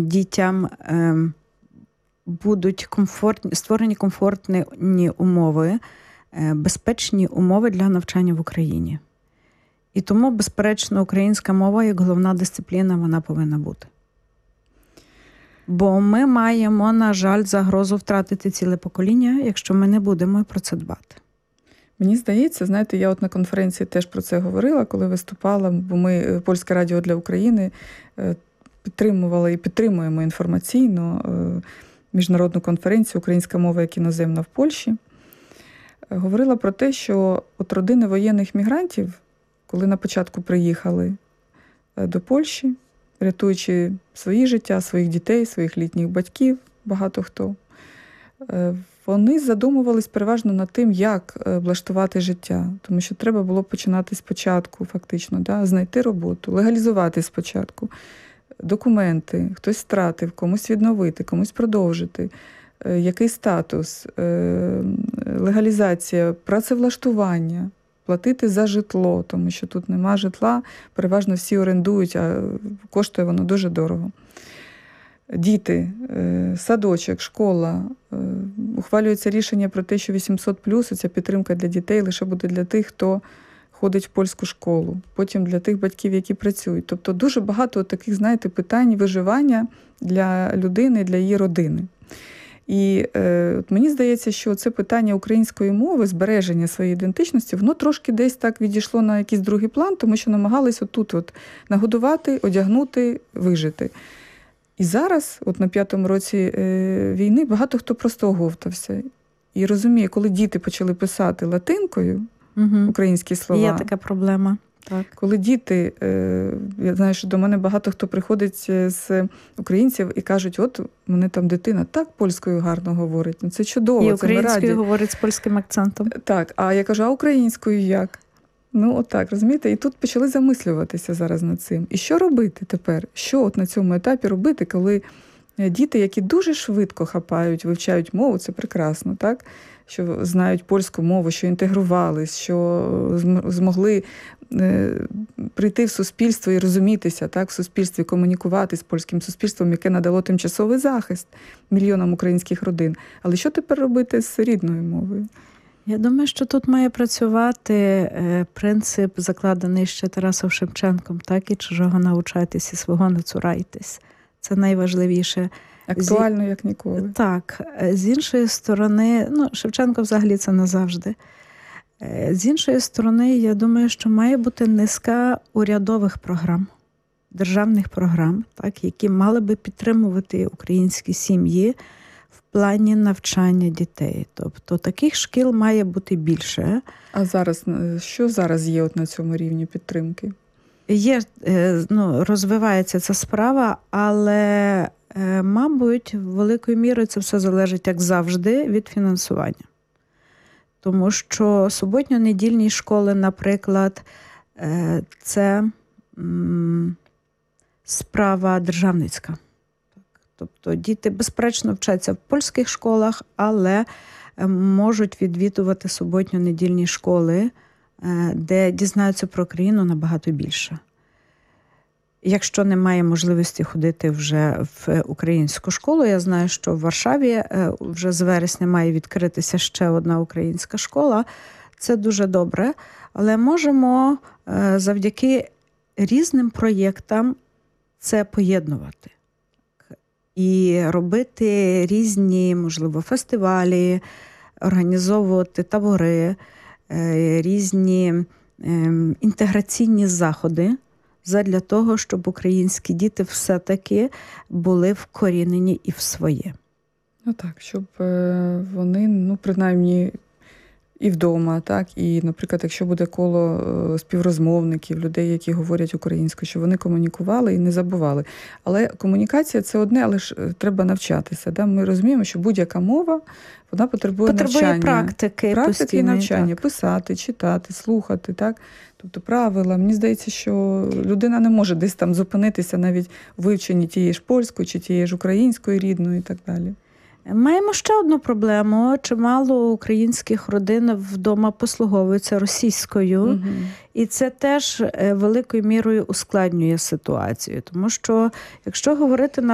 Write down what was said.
дітям будуть створені комфортні умови, безпечні умови для навчання в Україні. І тому, безперечно, українська мова як головна дисципліна, вона повинна бути. Бо ми маємо, на жаль, загрозу втратити ціле покоління, якщо ми не будемо про це дбати. Мені здається, знаєте, я на конференції теж про це говорила, коли виступала, бо ми, Польське радіо для України, підтримували і підтримуємо інформаційно міжнародну конференцію «Українська мова як іноземна в Польщі». Говорила про те, що от родини воєнних мігрантів, коли на початку приїхали до Польщі, рятуючи свої життя, своїх дітей, своїх літніх батьків, багато хто, вони задумувались переважно над тим, як влаштувати життя. Тому що треба було починати спочатку, фактично, знайти роботу, легалізувати спочатку документи, хтось втратив, комусь відновити, комусь продовжити, який статус, легалізація, працевлаштування, платити за житло, тому що тут нема житла, переважно всі орендують, а коштує воно дуже дорого. Діти, садочок, школа, ухвалюється рішення про те, що 800+, ця підтримка для дітей лише буде для тих, хто ходить в польську школу, потім для тих батьків, які працюють. Тобто дуже багато таких, знаєте, питань виживання для людини, для її родини. І мені здається, що це питання української мови, збереження своєї ідентичності, воно трошки десь так відійшло на якийсь другий план, тому що намагались отут нагодувати, одягнути, вижити. І зараз, на 5-му році війни, багато хто просто оговтався. І розуміє, коли діти почали писати латинкою, українські слова. Є така проблема. Так. Коли діти, я знаю, що до мене багато хто приходить з українців і кажуть, от мене там дитина так польською гарно говорить, це чудово, і це українською говорить з польським акцентом. Так, а я кажу, а українською як? Отак, розумієте? І тут почали замислюватися зараз над цим. І що робити тепер? Що на цьому етапі робити, коли діти, які дуже швидко хапають, вивчають мову, це прекрасно, так? Що знають польську мову, що інтегрувались, що змогли прийти в суспільство і розумітися, так, в суспільстві, комунікувати з польським суспільством, яке надало тимчасовий захист мільйонам українських родин. Але що тепер робити з рідною мовою? Я думаю, що тут має працювати принцип, закладений ще Тарасом Шевченком, так, і чужого навчайтесь, і свого не цурайтесь. Це найважливіше. Актуально, як ніколи. Так. З іншої сторони, Шевченко взагалі це назавжди. З іншої сторони, я думаю, що має бути низка урядових програм, державних програм, так, які мали би підтримувати українські сім'ї в плані навчання дітей. Тобто таких шкіл має бути більше. А зараз, що зараз є на цьому рівні підтримки? Є, розвивається ця справа, але, мабуть, великою мірою це все залежить, як завжди, від фінансування. Тому що суботньо-недільні школи, наприклад, це справа державницька. Тобто діти, безперечно, вчаться в польських школах, але можуть відвідувати суботньо-недільні школи, де дізнаються про країну набагато більше. Якщо немає можливості ходити вже в українську школу, я знаю, що в Варшаві вже з вересня має відкритися ще одна українська школа. Це дуже добре, але можемо завдяки різним проєктам це поєднувати. І робити різні, можливо, фестивалі, організовувати табори, різні інтеграційні заходи задля того, щоб українські діти все-таки були вкорінені і в своє. Так, щоб вони, принаймні, і вдома, так, і, наприклад, якщо буде коло співрозмовників, людей, які говорять українською, щоб вони комунікували і не забували. Але комунікація – це одне, але ж треба навчатися. Да? Ми розуміємо, що будь-яка мова, вона потребує навчання. Практики і навчання. Так. Писати, читати, слухати, так? Тобто правила. Мені здається, що людина не може десь там зупинитися навіть у вивченні тієї ж польської чи тієї ж української рідної і так далі. Маємо ще одну проблему. Чимало українських родин вдома послуговуються російською. Угу. І це теж великою мірою ускладнює ситуацію. Тому що, якщо говорити,